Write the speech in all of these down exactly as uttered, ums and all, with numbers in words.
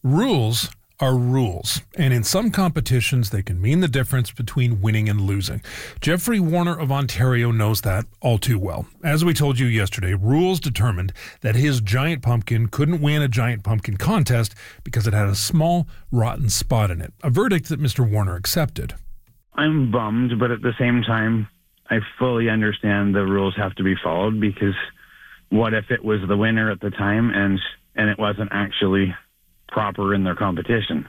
Rules are rules, and in some competitions they can mean the difference between winning and losing. Jeffrey Warner of Ontario knows that all too well. As we told you yesterday, rules determined that his giant pumpkin couldn't win a giant pumpkin contest because it had a small, rotten spot in it, a verdict that Mister Warner accepted. I'm bummed, but at the same time, I fully understand the rules have to be followed, because what if it was the winner at the time and and it wasn't actually proper in their competition?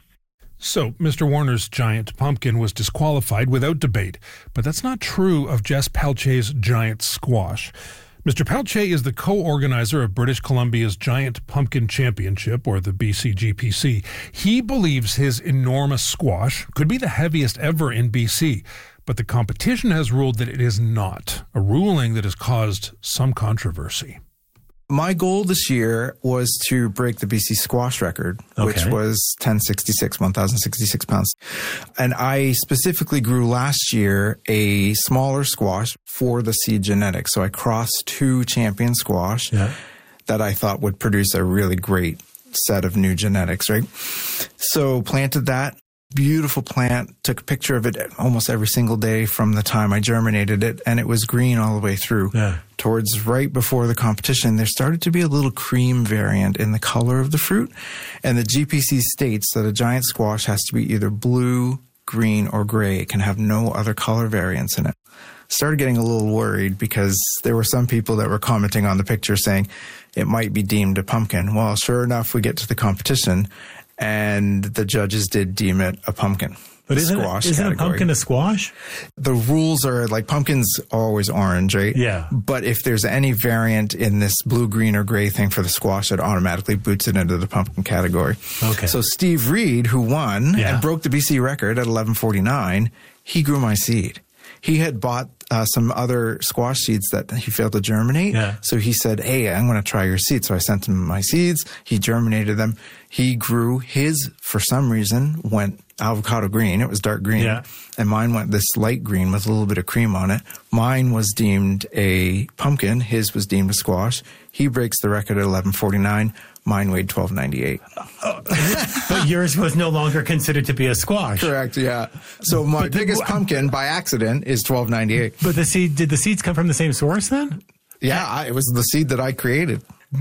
So Mister Warner's giant pumpkin was disqualified without debate, but that's not true of Jess Pelche's giant squash. Mister Pelche is the co-organizer of British Columbia's Giant Pumpkin Championship, or the B C G P C. He believes his enormous squash could be the heaviest ever in B C, but the competition has ruled that it is not, a ruling that has caused some controversy. My goal this year was to break the B C squash record, okay, which was ten sixty-six, one thousand sixty-six pounds. And I specifically grew last year a smaller squash for the seed genetics. So I crossed two champion squash yeah. that I thought would produce a really great set of new genetics, right? So planted that. Beautiful plant, took a picture of it almost every single day from the time I germinated it, and it was green all the way through. Yeah. Towards right before the competition, there started to be a little cream variant in the color of the fruit, and the G P C states that a giant squash has to be either blue, green, or gray. It can have no other color variants in it. Started getting a little worried because there were some people that were commenting on the picture saying it might be deemed a pumpkin. Well, sure enough, we get to the competition, and the judges did deem it a pumpkin. But isn't, it, isn't a pumpkin a squash? The rules are like pumpkins are always orange, right? Yeah. But if there's any variant in this blue, green, or gray thing for the squash, it automatically boots it into the pumpkin category. Okay. So Steve Reed, who won yeah. and broke the B C record at eleven forty-nine, he grew my seed. He had bought uh, some other squash seeds that he failed to germinate. Yeah. So he said, hey, I'm going to try your seeds. So I sent him my seeds. He germinated them. He grew his, for some reason, went avocado green. It was dark green. Yeah. And mine went this light green with a little bit of cream on it. Mine was deemed a pumpkin. His was deemed a squash. He breaks the record at eleven forty-nine. Mine weighed twelve ninety-eight. Uh, but yours was no longer considered to be a squash. Correct, yeah. So my the, biggest pumpkin by accident is twelve ninety-eight. But the seed, did the seeds come from the same source then? Yeah, I, it was the seed that I created.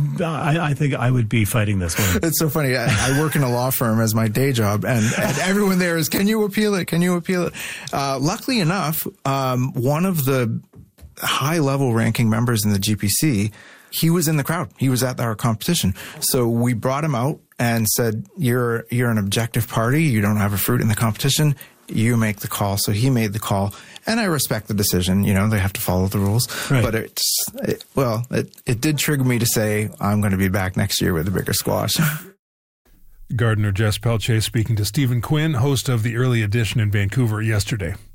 I, I think I would be fighting this one. It's so funny. I, I work in a law firm as my day job, and, and everyone there is, can you appeal it? Can you appeal it? Uh, luckily enough, um, one of the high-level ranking members in the G P C, he was in the crowd. He was at our competition. So we brought him out and said, you're you're an objective party. You don't have a fruit in the competition. You make the call. So he made the call. And I respect the decision. You know, they have to follow the rules. Right. But it's, it, well, it, it did trigger me to say, I'm going to be back next year with a bigger squash. Gardener Jess Pelche speaking to Stephen Quinn, host of the Early Edition in Vancouver yesterday.